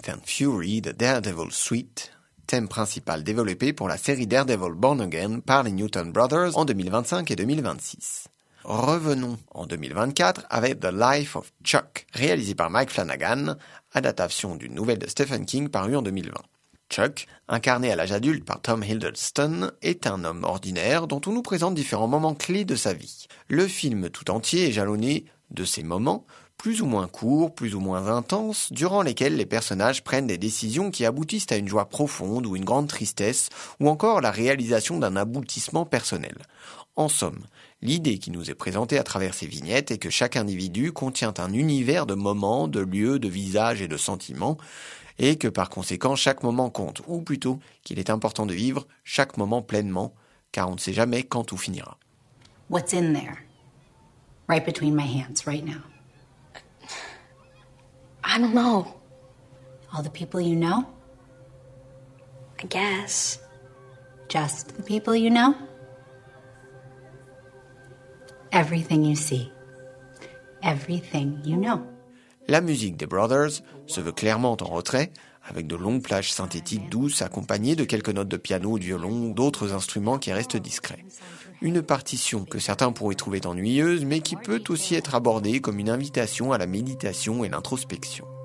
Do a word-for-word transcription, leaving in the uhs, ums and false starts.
Strength and Fury de Daredevil Suite, thème principal développé pour la série Daredevil Born Again par les Newton Brothers en deux mille vingt-cinq et deux mille vingt-six. Revenons en deux mille vingt-quatre avec The Life of Chuck, réalisé par Mike Flanagan, adaptation d'une nouvelle de Stephen King parue en deux mille vingt. Chuck, incarné à l'âge adulte par Tom Hiddleston, est un homme ordinaire dont on nous présente différents moments clés de sa vie. Le film tout entier est jalonné de ces moments, plus ou moins courts, plus ou moins intenses, durant lesquels les personnages prennent des décisions qui aboutissent à une joie profonde ou une grande tristesse, ou encore la réalisation d'un aboutissement personnel. En somme, l'idée qui nous est présentée à travers ces vignettes est que chaque individu contient un univers de moments, de lieux, de visages et de sentiments, et que par conséquent chaque moment compte, ou plutôt qu'il est important de vivre chaque moment pleinement, car on ne sait jamais quand tout finira. What's in there? Right between my hands, right now. I don't know. All the people you know? I guess. Just the people you know? Everything you see. Everything you know. La musique des Brothers se veut clairement en retrait, avec de longues plages synthétiques douces accompagnées de quelques notes de piano ou de violon ou d'autres instruments qui restent discrets. Une partition que certains pourraient trouver ennuyeuse, mais qui peut aussi être abordée comme une invitation à la méditation et l'introspection.